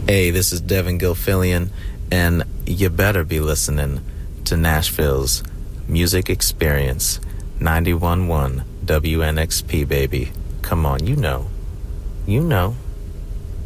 Hey, this is Devin Gilfillian, and you better be listening to Nashville's Music Experience 91.1 WNXP, baby. Come on, you know. You know.